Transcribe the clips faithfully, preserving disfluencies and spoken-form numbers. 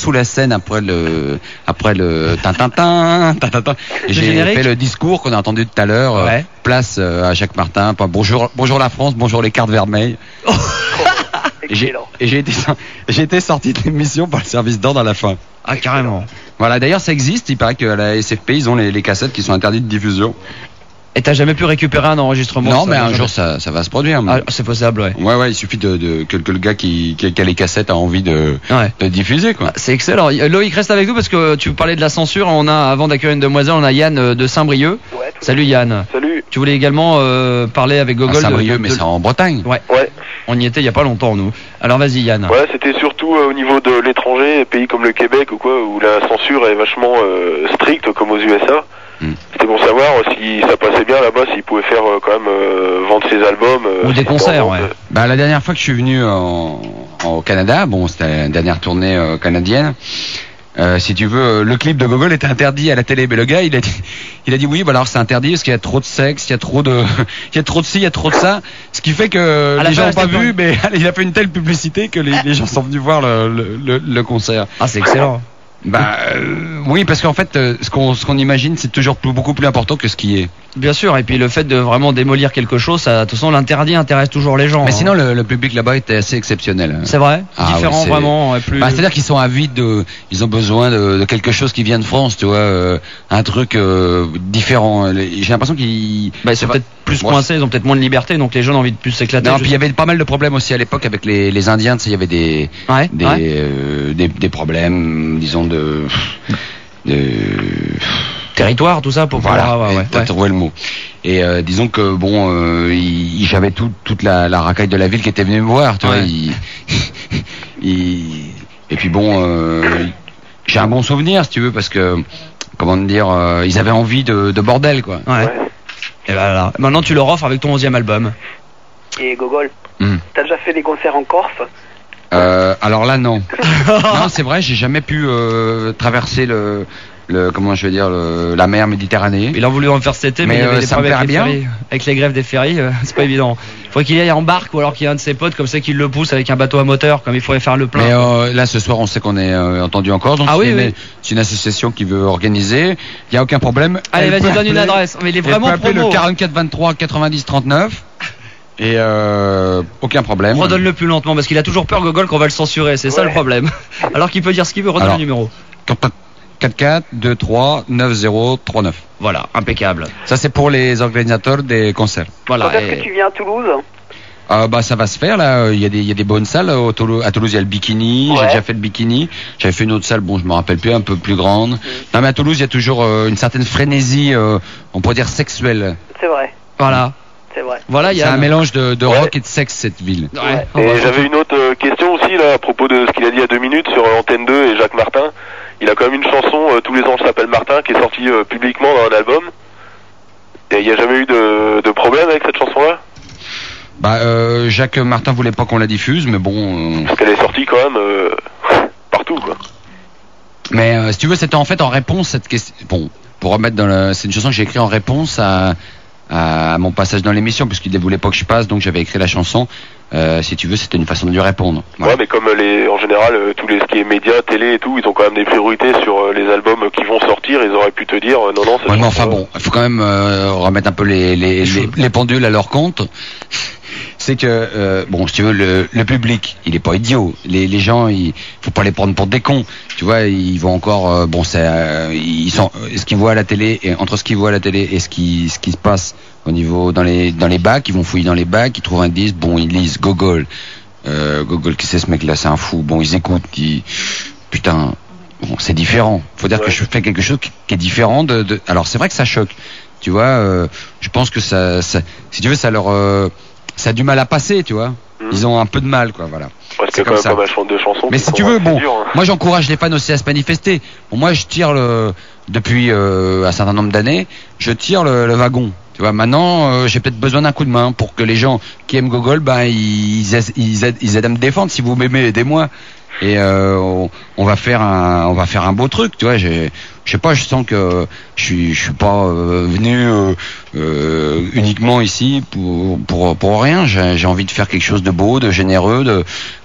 sous la scène après le après le tintintin tintintin. Et j'ai générique. fait le discours qu'on a entendu tout à l'heure. euh, Ouais. Place euh, à Jacques Martin. Bonjour bonjour la France, bonjour les cartes vermeilles. Et j'ai, Excellent. et j'ai été j'ai été sorti de l'émission par le service d'ordre à la fin. Ah, carrément. Voilà, d'ailleurs ça existe, il paraît qu'à la S F P ils ont les, les cassettes qui sont interdites de diffusion. Et t'as jamais pu récupérer un enregistrement? Non, ça, mais un jamais- jour ça, ça va se produire. mais- Ah, c'est possible, ouais. Ouais, ouais, il suffit de, de que, que le gars qui, qui, qui a les cassettes a envie de, Ouais. de diffuser, quoi. Ah, c'est excellent. Loïc, reste avec nous parce que tu parlais de la censure. On a, avant d'accueillir une demoiselle, on a Yann euh, de Saint-Brieuc. Ouais, tout Salut Yann. Salut. Tu voulais également euh, parler avec À Gogol de- Saint-Brieuc, de- mais de- c'est en Bretagne. Ouais, Ouais. on y était il y a pas longtemps, nous. Alors vas-y Yann. Ouais, c'était surtout euh, au niveau de l'étranger, pays comme le Québec ou quoi, où la censure est vachement euh, stricte comme aux U S A. Hmm. C'était pour savoir si ça passait bien là-bas, s'ils pouvaient faire euh, quand même euh, vendre ses albums. euh, Ou des si concerts, dans- ouais. Bah, la dernière fois que je suis venu en, en- au Canada, bon, c'était la dernière tournée euh, canadienne. Euh, si tu veux, euh, le clip de Gogol était interdit à la télé, mais le gars, il a dit, il a dit oui, bah alors c'est interdit parce qu'il y a trop de sexe, il y a trop de, il y a trop de ci, il y a trop de ça, ce qui fait que À la les fin, gens n'ont pas c'était vu, mais il a fait une telle publicité que les, les gens sont venus voir le, le, le, le concert. Ah, c'est excellent. Bah euh, oui, parce qu'en fait, euh, ce qu'on ce qu'on imagine, c'est toujours plus- beaucoup plus important que ce qui est. Bien sûr. Et puis le fait de vraiment démolir quelque chose, ça, de toute façon, l'interdit intéresse toujours les gens. Mais hein. sinon, le, le public là-bas était assez exceptionnel. C'est vrai. Ah, Différent oui, c'est- vraiment. et Plus. Bah, c'est-à-dire qu'ils sont avides de, ils ont besoin de, de quelque chose qui vient de France, tu vois, euh, un truc euh, différent. Les- J'ai l'impression qu'ils. Bah, ils sont c'est peut-être plus Moi, coincés, ils ont peut-être moins de liberté, donc les jeunes ont envie de plus s'éclater. Non, je puis il y sais. avait pas mal de problèmes aussi à l'époque avec les, les Indiens. Tu sais, il y avait des, Ouais, des, ouais. euh, des, des problèmes, disons de, de. Territoire, tout ça pour Voilà, pouvoir. Ouais, ouais, t'as ouais. trouvé le mot. Et euh, disons que bon, euh, il- j'avais tout, toute la, la racaille de la ville qui était venue me voir, tu vois. Ouais. il- il- et puis bon, euh, j'ai un bon souvenir, si tu veux, parce que comment te dire, euh, ils avaient envie de, de bordel, quoi. Ouais. Ouais. Et voilà. Maintenant, tu leur offres avec ton onzième album. Et Gogol, Hmm. t'as déjà fait des concerts en Corse? Euh, alors là, non. Non, c'est vrai, j'ai jamais pu euh, traverser le, le, comment je vais dire, le, la mer Méditerranée. Il a voulu en faire cet été, mais, Mais, il y avait euh, des ça me problèmes avec les plairait ferries. Avec les grèves des ferries, euh, c'est pas évident. Il faudrait qu'il y aille en barque ou alors qu'il y ait un de ses potes comme ça qui le pousse avec un bateau à moteur, comme il faudrait faire le plein. Mais euh, là, ce soir, on sait qu'on est euh, entendu encore. Donc Ah c'est oui, une, oui. c'est une association qui veut organiser. Il y a aucun problème. Allez, Elle vas-y, peut donne une appeler- adresse. Mais il est elle vraiment peut appeler promo. le quarante-quatre vingt-trois quatre-vingt-dix trente-neuf. Et euh, aucun problème. Redonne-le plus lentement parce qu'il a toujours peur, Gogol, qu'on va le censurer. C'est ça Ouais. le problème. Alors qu'il peut dire ce qu'il veut, redonne Alors. le numéro. quatre-quatre deux trois neuf zéro trois neuf. Voilà, impeccable. Ça, c'est pour les organisateurs des concerts. Voilà. Quand est-ce et- que tu viens à Toulouse? Euh, bah ça va se faire là. Il y a des il y a des bonnes salles au Toulouse. À Toulouse il y a le Bikini. J'ai Ouais. déjà fait le Bikini. J'avais fait une autre salle. Bon je me rappelle plus, un peu plus grande. Non mais à Toulouse il y a toujours euh, une certaine frénésie. euh, on pourrait dire sexuelle. C'est vrai, Voilà. c'est vrai. Voilà, il y C'est a un mélange de, de Ouais. rock et de sexe cette ville. Ouais. Et On va- j'avais une autre euh, question aussi là à propos de ce qu'il a dit il y a deux minutes sur euh, Antenne deux et Jacques Martin. Il a quand même une chanson, euh, Tous les anges s'appellent Martin, qui est sortie euh, publiquement dans un album. Et il n'y a jamais eu de, de problème avec cette chanson-là? Bah euh, Jacques Martin voulait pas qu'on la diffuse, mais bon. euh, Parce qu'elle est sortie quand même euh, partout quoi. Mais euh, si tu veux, c'était en fait en réponse à cette question. Bon, pour remettre dans le, c'est une chanson que j'ai écrite en réponse à, à mon passage dans l'émission, puisqu'il ne voulait pas que je passe, donc j'avais écrit la chanson. Euh, si tu veux, c'était une façon de lui répondre. Voilà. Ouais, mais comme euh, les, en général, euh, tous les ce qui est médias, télé et tout, ils ont quand même des priorités sur euh, les albums euh, qui vont sortir. Ils auraient pu te dire euh, non, non. cette Ouais, mais enfin chanson-là- bon, il faut quand même euh, remettre un peu les, les, les, les pendules à leur compte. C'est que, euh, bon, si tu veux, le, le public, il est pas idiot. Les, les gens, il faut pas les prendre pour des cons. Tu vois, ils vont encore, euh, bon, c'est, euh, ils sont, ce qu'ils voient à la télé, et entre ce qu'ils voient à la télé et ce qui, ce qui se passe au niveau dans les, dans les bacs, ils vont fouiller dans les bacs, ils trouvent un disque, bon, ils lisent Gogol. Euh, Gogol, qu'est-ce que c'est ce mec-là, c'est un fou. Bon, ils écoutent, ils, putain, bon, c'est différent. Faut dire Ouais. que je fais quelque chose qui, qui est différent de, de, alors c'est vrai que ça choque. Tu vois, euh, je pense que ça, ça, si tu veux, ça leur, euh, ça a du mal à passer, tu vois. Mhm. Ils ont un peu de mal, quoi, voilà. Parce c'est qu'il y a comme quand même ça. pas mal de chansons. Mais qui si sont tu veux, assez bon, dures, hein. moi j'encourage les fans aussi à se manifester. Bon, moi je tire le, depuis euh, un certain nombre d'années, je tire le, le wagon. Tu vois, maintenant euh, j'ai peut-être besoin d'un coup de main pour que les gens qui aiment Gogol, ben ils, aident- ils, aident, ils aident à me défendre. Si vous m'aimez, aidez-moi. Et euh, on, on va faire un, on va faire un beau truc. Tu vois, j'ai, je sais pas, je sens que je suis, je suis pas euh, venu euh, euh, uniquement ici pour pour pour rien. J'ai, j'ai envie de faire quelque chose de beau, de généreux, de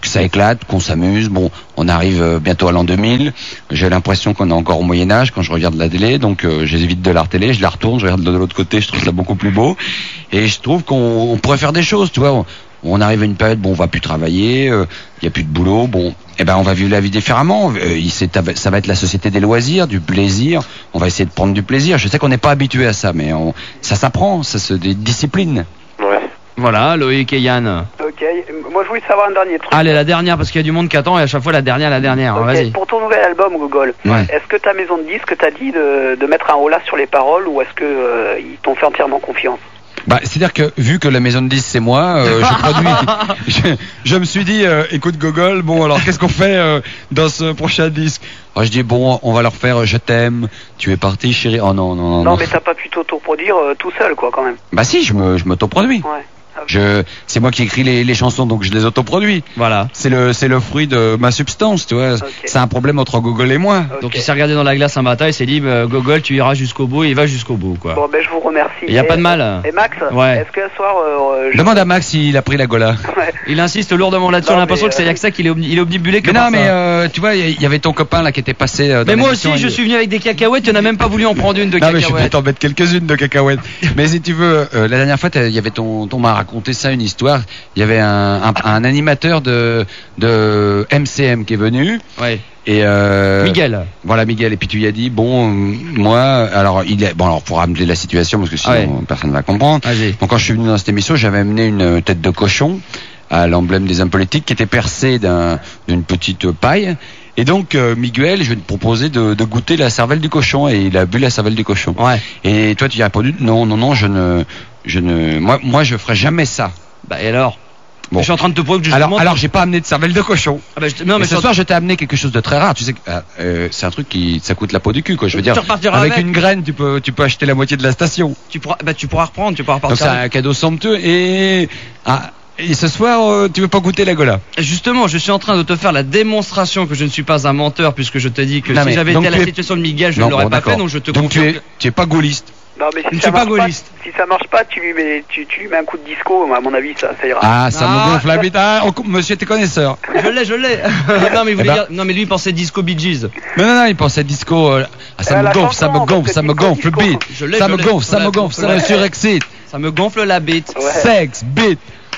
que ça éclate, qu'on s'amuse. Bon, on arrive euh, bientôt à l'an deux mille. J'ai l'impression qu'on est encore au Moyen-Âge quand je regarde la télé. Donc, euh, j'évite de la télé, je la retourne, je regarde de l'autre côté, je trouve ça beaucoup plus beau. Et je trouve qu'on on pourrait faire des choses, tu vois. On, on arrive à une période, bon, on va plus travailler, il euh, y a plus de boulot, bon, eh ben, on va vivre la vie différemment. Euh, il, c'est, ça va être la société des loisirs, du plaisir. On va essayer de prendre du plaisir. Je sais qu'on n'est pas habitué à ça, mais on, ça s'apprend, ça se des disciplines. Ouais. Voilà, Loïc et Yann. Ok, moi je voulais savoir un dernier truc. Allez, la dernière, parce qu'il y a du monde qui attend et à chaque fois la dernière, la dernière. Ok, Vas-y. pour ton nouvel album, Google, Ouais. est-ce que ta maison de disques t'a dit de, de mettre un holà sur les paroles ou est-ce que euh, ils t'ont fait entièrement confiance? Bah, c'est-à-dire que vu que la maison de disques c'est moi, euh, je produis. je, je me suis dit, euh, écoute Gogol, bon alors qu'est-ce qu'on fait euh, dans ce prochain disque? Alors je dis bon, on va leur faire euh, je t'aime, tu es parti chérie. Oh non non non. Non, non. mais t'as pas pu t'autoproduire euh, tout seul, quoi, quand même. Bah si, je me je m'autoproduis. Ouais. Ah, Je, c'est moi qui écris les, les chansons, donc je les autoproduis. Voilà. C'est le, c'est le fruit de ma substance, tu vois. Ok. C'est un problème entre Gogol et moi. ok. Donc il s'est regardé dans la glace un matin et s'est dit, bah, Gogol, tu iras jusqu'au bout, et il va jusqu'au bout, quoi. Bon, ben je vous remercie. Il y a Et- pas de mal. Et Max, Ouais. est-ce que ce soir, euh, je... Demande à Max s'il a pris la gola. Ouais. Il insiste lourdement là-dessus, on Non, a l'impression mais, que c'est y a que ça qu'il est, omni- il est omnibulé que Mais par non, ça. mais euh, tu vois, il y avait ton copain là qui était passé. Euh, dans Mais moi aussi, l'émission, je il- suis venu avec des cacahuètes, tu n'as même pas voulu en prendre une de Non mais je vais cacahuètes. t'en mettre quelques-unes de cacahuètes. Mais si tu veux, euh, la dernière fois, t'as- il y avait ton, ton m'a raconté ça, une histoire. Il y avait un, un, un animateur de, de M C M qui est venu. Ouais. Et euh, Miguel. Voilà Miguel. Et puis tu lui as dit bon, euh, moi, alors il est bon, alors pour ramener la situation parce que sinon Ouais. personne ne va comprendre. Vas-y. Donc quand je suis venu dans cette émission, j'avais amené une tête de cochon à l'emblème des hommes politiques qui était percée d'un, d'une petite paille. Et donc euh, Miguel, je vais te proposer de, de goûter la cervelle du cochon et il a bu la cervelle du cochon. Ouais. Et toi tu as répondu non non non je ne je ne moi moi je ferai jamais ça. Bah et alors Bon. Je suis en train de te prouver que justement. Alors alors j'ai pas amené de cervelle de cochon. Ah bah, je te- non, Mais mais ce je- soir je t'ai amené quelque chose de très rare. Tu sais que ah, euh, c'est un truc qui ça coûte la peau du cul quoi. Je veux Tu dire repartiras avec, avec. une graine tu peux tu peux acheter la moitié de la station. tu pourras, bah, tu pourras reprendre, tu pourras Donc repartir. c'est un cadeau somptueux et ah, et ce soir euh, tu veux pas goûter la gola. Justement, je suis en train de te faire la démonstration que je ne suis pas un menteur puisque je te dis que Non, si mais j'avais donc été à la tu es- situation de Miguel, je Non, ne l'aurais bon, pas d'accord. fait, donc je te Donc tu confirme es que- tu es pas gaulliste. Non, mais Je si ne ça suis pas marche gaulliste. si ça marche pas, tu lui mets, tu, tu lui mets un coup de disco, à mon avis, ça, ça ira. Ah ça Ah, me gonfle la bite. Ah, on- monsieur t'es connaisseur. Je l'ai, je l'ai. non, mais il voulait Eh ben- dire- non, mais lui il pensait disco Bee Gees. Non non non il pensait disco. euh, ah, ça Euh, me la gonfle ça chanson, me en fait, gonfle le ça me disco, gonfle le disco. beat. Je l'ai, Ça je me l'ai. gonfle ça Voilà, me gonfle ça me ouais. surexcite. Ça me gonfle la bite. Ouais. Sexe beat.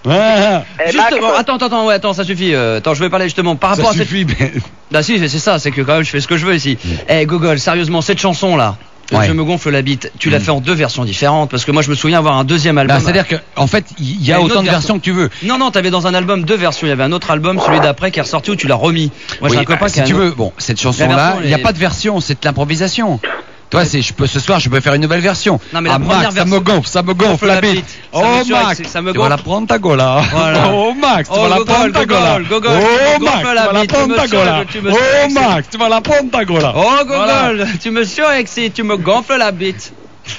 Ah, Eh, Justement, Max, attends, attends, attends, ouais, attends, ça suffit. euh, attends, je vais parler justement par rapport ça à cette. suffit. mais- Bah si, c'est c'est ça, c'est que quand même je fais ce que je veux ici. Eh Gogol, sérieusement, cette chanson là, Ouais. je me gonfle la bite. Tu l'as Mm. fait en deux versions différentes parce que moi je me souviens avoir un deuxième album. Bah, c'est-à-dire que en fait il y, Il y a a une autant autre de versions que tu veux. Non, non, t'avais dans un album deux versions. Il y avait un autre album, celui d'après, qui est ressorti où tu l'as remis. Moi, j'ai Oui, un copain bah, qui si a un tu autre- veux, bon, cette La chanson-là, version, il n'y a elle est- pas de version, c'est de l'improvisation. Toi, c'est, je peux, ce soir, je peux faire une nouvelle version. Non, mais la ah, première Max, ça version- me gonfle, ça me gonfle gonfle la la bite. bite. Ça Oh, me surexe, Max, ça me tu vas la gonfle. prendre ta gola. Voilà. Oh, Max, tu Oh, vas la Gogol, prendre ta gola. Gogol, Gogol, Oh, tu me Max, gonfles tu la vas la bite, tu prendre me ta sur- gola. tu me Oh, surexcites. Max, tu vas la prendre ta gola. Oh Gogol, Voilà. tu me surexcites, tu me gonfles la bite.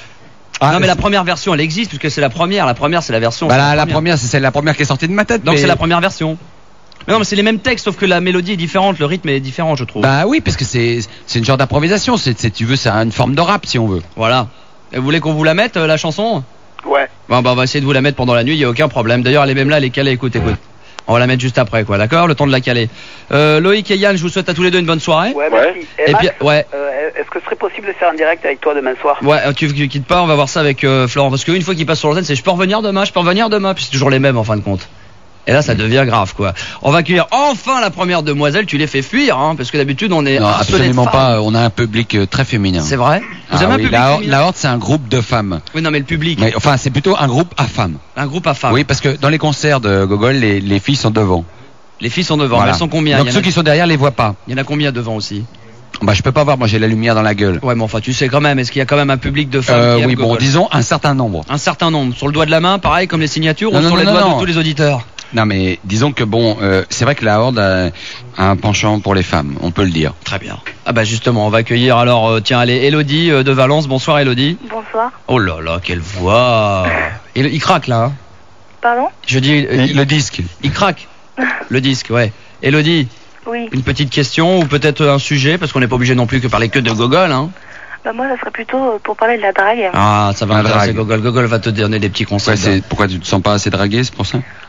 Ah, non, mais la première version, elle existe puisque c'est la première. La première, c'est la version. Bah, c'est la, la première, c'est celle, la première qui est sortie de ma tête. Donc mais- c'est la première version. Mais non, mais c'est les mêmes textes, sauf que la mélodie est différente, le rythme est différent, je trouve. Bah oui, parce que c'est, c'est une genre d'improvisation. C'est, c'est, tu veux, c'est une forme de rap, si on veut. Voilà. Et vous voulez qu'on vous la mette, euh, la chanson? ouais. Bon, bah, on va essayer de vous la mettre pendant la nuit, il y a aucun problème. D'ailleurs, elle est même là, elle est calée, écoute, écoute. On va la mettre juste après, quoi, d'accord? Le temps de la caler. Euh, Loïc et Yann, je vous souhaite à tous les deux une bonne soirée. Ouais, Ouais. merci. Et, Et Max, puis, ouais. euh, est-ce que ce serait possible de faire un direct avec toi demain soir? Ouais, euh, tu tu quittes pas, on va voir ça avec euh, Florent. Parce qu'une fois qu'il passe sur l'antenne, c'est je peux revenir demain, je peux revenir demain, puis c'est toujours les mêmes en fin de compte. Et là, ça devient grave, quoi. On va accueillir enfin la première demoiselle, tu les fais fuir, hein, parce que d'habitude, on est Non, harcelé de absolument femmes. pas. On a un public euh, très féminin. C'est vrai? Vous Ah avez un oui, public la, féminin la Horde, c'est un groupe de femmes. Oui, non, mais le public. Mais, enfin, c'est plutôt un groupe à femmes. Un groupe à femmes. Oui, parce que dans les concerts de Gogol, les, les filles sont devant. Les filles sont devant, Voilà. mais elles sont combien? Donc il, y en ceux a... qui sont derrière les voient pas. il y en a combien devant aussi? Bah je peux pas voir, moi j'ai la lumière dans la gueule. Ouais, mais enfin, tu sais quand même, est-ce qu'il y a quand même un public de femmes Euh, qui aiment oui, bon, Gogol? disons un certain nombre. Un certain nombre. Sur le doigt de la main, pareil, comme les signatures, Non, ou non, sur non, les non, doigts non. de tous les auditeurs? Non mais disons que bon, euh, c'est vrai que la Horde a un penchant pour les femmes, on peut le dire. Très bien. Ah bah justement, on va accueillir alors, euh, tiens, allez, Elodie euh, de Valence. Bonsoir Elodie. Bonsoir. Oh là là, quelle voix. Il, il craque là. Hein. Pardon? Je dis, euh, Et il, le disque. il craque. Le disque, ouais. Elodie, Oui. une petite question ou peut-être un sujet, parce qu'on n'est pas obligé non plus que parler que de Gogol, hein. Bah moi, ça serait plutôt euh, pour parler de la drague. Ah, ça va La intéresser drague. Gogol. Gogol va te donner des petits conseils. Ouais, c'est pourquoi tu te sens pas assez dragué, c'est pour ça.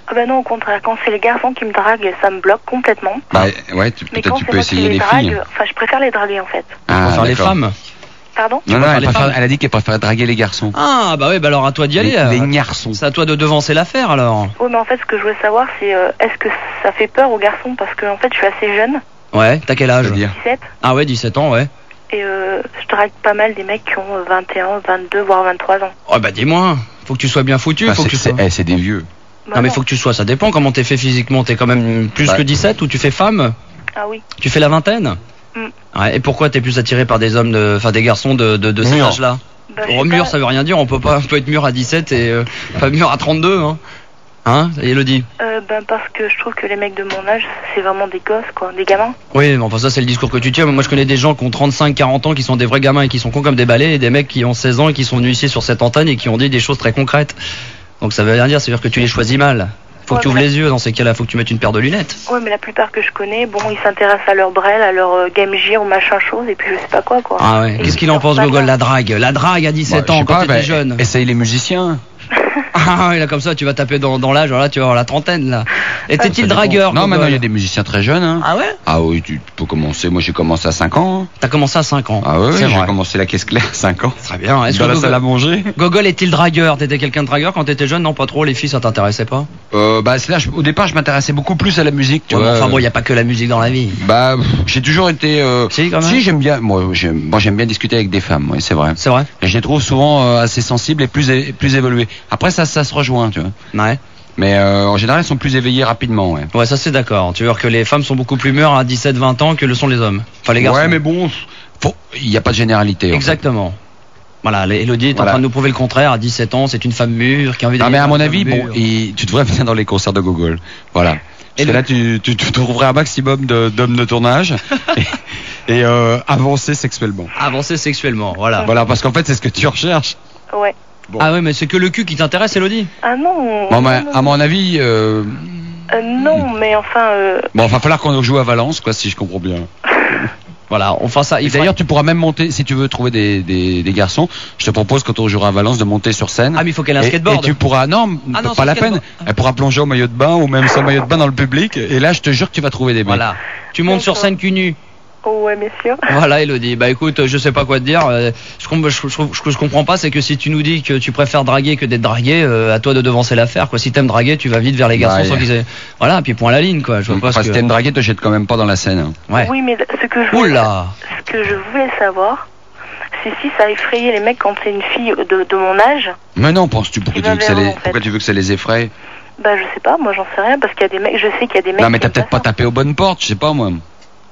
Ah bah non, au contraire, quand c'est les garçons qui me draguent, ça me bloque complètement. Bah ouais, tu- Mais peut-être quand tu c'est peux moi qui essayer les les drague, filles. enfin je préfère les draguer en fait. Ah, Enfin, les d'accord. femmes. Pardon? Non, non, préfères elle, les préfère- femmes elle a dit qu'elle préférait draguer les garçons. Ah, bah oui, bah alors à toi d'y aller. Les, euh. les garçons. C'est à toi de devancer l'affaire alors. Oui, mais en fait, ce que je voulais savoir, c'est euh, est-ce que ça fait peur aux garçons? Parce que en fait, je suis assez jeune, Ouais, t'as quel âge? C'est-à-dire dix-sept, Ah ouais, dix-sept ans, ouais. et euh, je drague pas mal des mecs qui ont euh, vingt et un, vingt-deux, voire vingt-trois ans. Oh bah dis-moi, faut que tu sois bien foutu, Bah, faut que c'est, tu c'est, sois... eh, c'est des vieux. Bah Non mais faut que tu sois, ça dépend comment t'es fait physiquement, t'es quand même plus Ouais. que dix-sept ou tu fais femme? Ah oui. Tu fais la vingtaine? Mm. Ouais, et pourquoi t'es plus attiré par des hommes, de, enfin des garçons de, de, de cet Mûrs. âge-là? Bah, je Oh, sais mûr, pas. ça veut rien dire, on peut pas, on peut être mûr à dix-sept et euh, pas mûr à trente-deux, hein. Hein, Elodie? Euh, ben parce que je trouve que les mecs de mon âge, c'est vraiment des gosses, quoi, des gamins. Oui, mais enfin ça c'est le discours que tu tiens. Moi je connais des gens qui ont trente-cinq, quarante ans, qui sont des vrais gamins et qui sont cons comme des balais, et des mecs qui ont seize ans et qui sont venus ici sur cette antenne et qui ont dit des choses très concrètes. Donc ça veut rien dire, c'est-à-dire que tu les choisis mal. Faut Ouais, que tu ouvres mais- les yeux dans ces cas-là, faut que tu mettes une paire de lunettes. Ouais, mais la plupart que je connais, bon, ils s'intéressent à leur brel, à leur euh, Game Gear ou machin chose, et puis je sais pas quoi, quoi. Ah ouais, Et qu'est-ce ils qu'il en sortent pense pas Gogol, de la drague? La drague à dix-sept Bah, je ans sais quand pas, t'étais bah, jeune. Essaye les musiciens. Ah oui, là comme ça tu vas taper dans, dans l'âge, voilà, tu vas avoir la trentaine là. Était-il Ça dépend. dragueur Non, Gogol maintenant il y a des musiciens très jeunes. Hein. Ah ouais? Ah oui, tu peux commencer. Moi j'ai commencé à cinq ans. hein. T'as commencé à cinq ans. Ah oui, c'est j'ai vrai. commencé la caisse claire à cinq ans. Très bien. Est-ce Dans que la salle à Gogol, manger. Gogol est-il dragueur? T'étais quelqu'un de dragueur quand t'étais jeune? Non, pas trop. Les filles, ça t'intéressait pas? Euh, bah, c'est là, je- au départ, je m'intéressais beaucoup plus à la musique. Tu Ouais, mais vois. enfin bon, il y a pas que la musique dans la vie. Bah, pff, j'ai toujours été. Euh... Si, quand même. Si, j'aime bien. Moi, j'aime, moi, j'aime bien discuter avec des femmes. Oui, c'est vrai. C'est vrai? Et je les trouve souvent euh, assez sensibles et plus, é- plus évoluées. Après, ça, ça se rejoint, tu vois. Ouais. Mais euh, en général, elles sont plus éveillées rapidement. Ouais. Ouais, ça c'est d'accord. Tu veux dire que les femmes sont beaucoup plus mûres à dix-sept vingt ans que le sont les hommes. Enfin les garçons. Ouais, mais bon, faut... il n'y a pas de généralité. en fait. Exactement. Voilà, Elodie est en Voilà. train de nous prouver le contraire. À dix-sept ans, c'est une femme mûre qui a envie Non, d'aller mais à vers mon une avis, femme bon, mûre. et tu devrais venir dans les concerts de Gogol. Voilà. Et Parce que le- là, tu, tu, tu trouverais un maximum de- d'hommes de ton âge et, et euh, avancer sexuellement. Avancer sexuellement, voilà. Voilà, parce qu'en fait, c'est ce que tu recherches. Ouais. Bon. Ah ouais, mais c'est que le cul qui t'intéresse, Elodie? Ah non. Bon, non, bah, non, à mon avis, euh, Euh, non, mais enfin, euh, bon, il va falloir qu'on joue à Valence, quoi, si je comprends bien. Voilà, on fera ça. Et Il d'ailleurs, faudra- tu pourras même monter, si tu veux trouver des, des, des garçons, je te propose quand on jouera à Valence de monter sur scène. Ah, mais il faut qu'elle ait un Et- skateboard. Et tu pourras, non, Ah non, pas sans la peine. skateboard. Elle pourra plonger au maillot de bain ou même sans maillot de bain dans le public. Et là, je te jure que tu vas trouver des mecs. Voilà. Tu montes sur D'accord. scène cul nu. oh ouais, bien sûr. Voilà, Elodie. Bah écoute, je sais pas quoi te dire. Euh, Ce qu'on- je, je, je- ce que je comprends pas, c'est que si tu nous dis que tu préfères draguer que d'être dragué, euh, à toi de devancer l'affaire. Quoi. Si t'aimes draguer, tu vas vite vers les garçons Ouais. sans qu'ils aient. Voilà, puis point à la ligne, quoi. Je vois Donc, pas enfin, ce si que. t'aimes draguer, te jette quand même pas dans la scène. hein. Ouais. Oui, mais ce que je voulais, Oula. ce que je voulais savoir, c'est si ça effrayait les mecs quand c'est une fille de, de mon âge. Mais non, penses-tu pourquoi, Il tu va veux, que ça vers les... eux, en fait. pourquoi tu veux que ça les effraie? Bah je sais pas, moi j'en sais rien parce qu'il y a des mecs, je sais qu'il y a des mecs. Non, mais qui t'as aiment peut-être pas ça. tapé aux bonnes portes, je sais pas moi.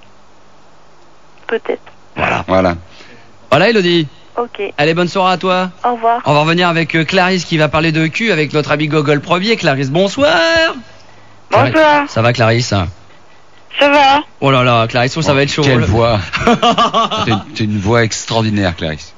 Peut-être. Voilà. Voilà, Elodie. Ok. Allez, bonne soirée à toi. Au revoir. On va revenir avec euh, Clarisse qui va parler de cul avec notre ami Gogol Premier. Clarisse, bonsoir. Bonsoir. Ça va, Clarisse? Ça va? Oh là là, Clarisse, oh, ça va être chaud. Quelle Le- voix. T'as une, t'as une voix extraordinaire, Clarisse.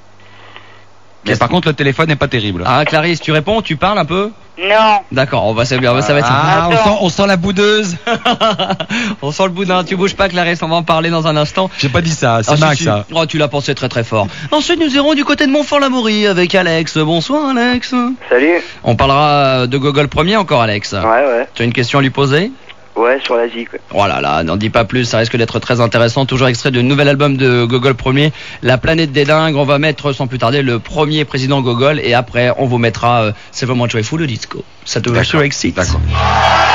Mais par contre, le téléphone n'est pas terrible. Ah, Clarisse, tu réponds, tu parles un peu? Non. D'accord, on va c'est bien, ça va être Ah, on Attends. sent, on sent la boudeuse. On sent le boudin, tu bouges pas, Clarisse, on va en parler dans un instant. J'ai pas dit ça, c'est Ah, si, Max si. ça. Oh, tu l'as pensé très très fort. Ensuite, nous irons du côté de Montfort-l'Amaury avec Alex. Bonsoir, Alex. Salut. On parlera de Gogol Premier encore, Alex. Ouais, ouais. Tu as une question à lui poser? Ouais, sur l'Asie, quoi. Oh là là, n'en dis pas plus, ça risque d'être très intéressant. Toujours extrait du nouvel album de Gogol Premier, La planète des dingues. On va mettre sans plus tarder le premier président Gogol et après on vous mettra euh, C'est vraiment joyful le disco. Ça te va D'accord. sur Exit. D'accord.